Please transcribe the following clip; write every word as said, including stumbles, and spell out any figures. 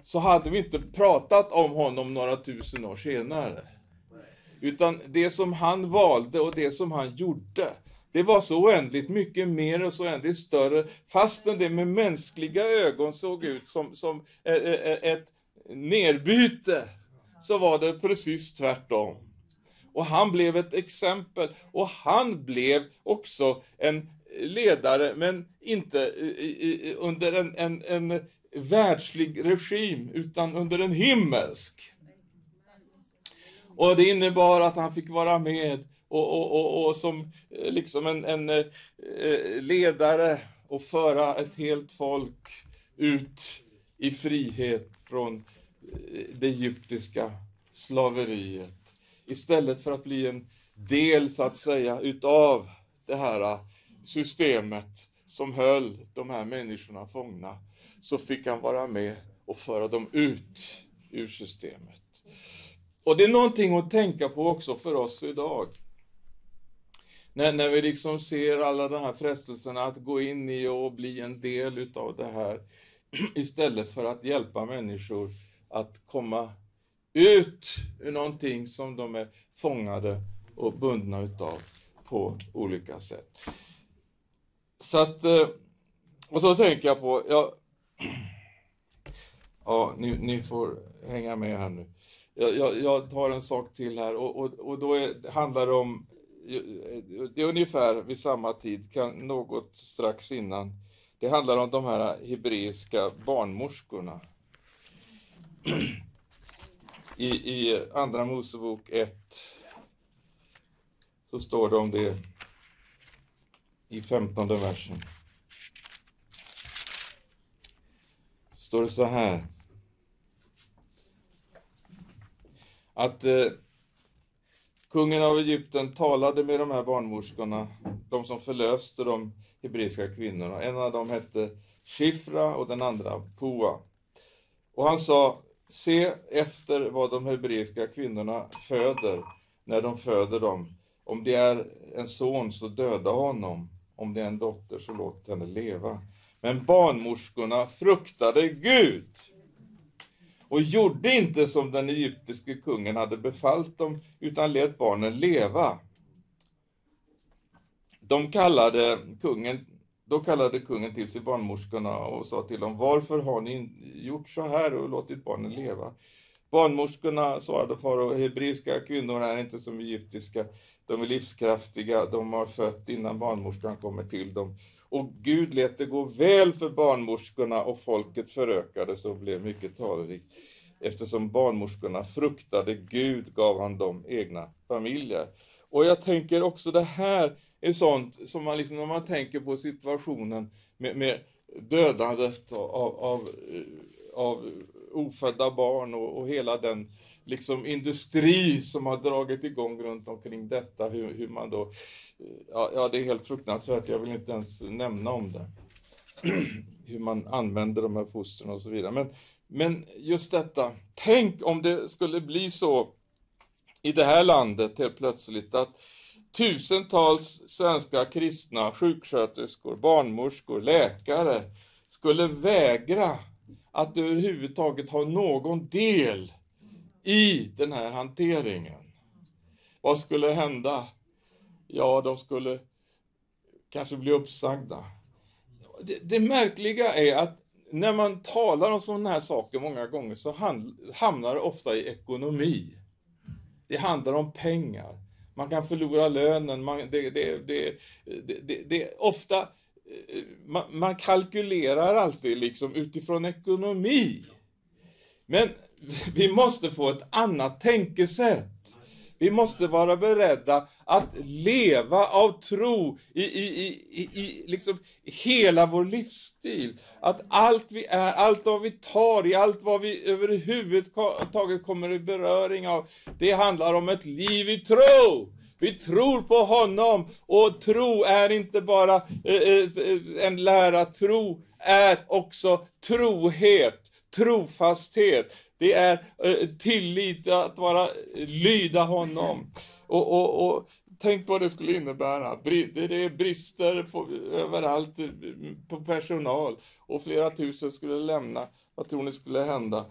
så hade vi inte pratat om honom några tusen år senare. Utan det som han valde och det som han gjorde, det var så oändligt mycket mer och så oändligt större, fastän det med mänskliga ögon såg ut som, som ett nerbyte, så var det precis tvärtom. Och han blev ett exempel, och han blev också en ledare, men inte under en, en, en världslig regim, utan under en himmelsk. Och det innebar att han fick vara med och, och, och, och som liksom en, en ledare och föra ett helt folk ut i frihet från det egyptiska slaveriet. Istället för att bli en del, så att säga, utav det här systemet som höll de här människorna fångna, så fick han vara med och föra dem ut ur systemet. Och det är någonting att tänka på också för oss idag. När, när vi liksom ser alla de här frestelserna att gå in i och bli en del utav det här, istället för att hjälpa människor att komma ut ur någonting som de är fångade och bundna utav på olika sätt. Så att, och så tänker jag på, ja, ja ni, ni får hänga med här nu. Jag, jag, jag tar en sak till här, och, och, och då är, handlar det om, det är ungefär vid samma tid, kan, något strax innan, det handlar om de här hebreiska barnmorskorna. I, i andra Mosebok ett så står det om det i femtonde versen. Står det så här, att eh, kungen av Egypten talade med de här barnmorskorna, de som förlöste de hebreiska kvinnorna. En av dem hette Shifra och den andra Pua. Och han sa, se efter vad de hebreiska kvinnorna föder när de föder dem. Om det är en son, så döda honom. Om det är en dotter, så låt henne leva. Men barnmorskorna fruktade Gud och gjorde inte som den egyptiske kungen hade befallt dem, utan lät barnen leva. De kallade kungen, då kallade kungen till sig barnmorskorna och sa till dem, varför har ni gjort så här och låtit barnen leva? Barnmorskorna svarade, farao, hebreiska kvinnor är inte som egyptiska. De är livskraftiga, de har fött innan barnmorskan kommer till dem. Och Gud lät det gå väl för barnmorskorna, och folket förökades och blev mycket talrikt. Eftersom barnmorskorna fruktade Gud gav han dem egna familjer. Och jag tänker också, det här är sånt som man liksom, när man tänker på situationen med, med dödandet av, av, av ofödda barn och, och hela den liksom industri som har dragit igång runt omkring detta, hur, hur man då, ja, ja det är helt fruktansvärt, jag vill inte ens nämna om det, hur man använder de här fostren och så vidare, men, men just detta, tänk om det skulle bli så i det här landet helt plötsligt att tusentals svenska kristna sjuksköterskor, barnmorskor, läkare skulle vägra att överhuvudtaget ha någon del i den här hanteringen. Vad skulle hända? Ja, de skulle kanske bli uppsagda. Det, det märkliga är att när man talar om sådana här saker många gånger, så hamnar det ofta i ekonomi. Det handlar om pengar. Man kan förlora lönen. Man, det, det, det, det, det, det är ofta, man, man kalkylerar alltid liksom utifrån ekonomi. Men vi måste få ett annat tänkesätt. Vi måste vara beredda att leva av tro i, i, i, i liksom hela vår livsstil. Att allt vi är, allt vad vi tar i, allt vad vi överhuvudtaget kommer i beröring av, det handlar om ett liv i tro. Vi tror på honom, och tro är inte bara eh, en lära, tro är också trohet, trofasthet. Det är eh, tillit att vara lyda honom. Och, och, och tänk vad det skulle innebära. Det är brister på, överallt på personal. Och flera tusen skulle lämna. Vad tror ni skulle hända?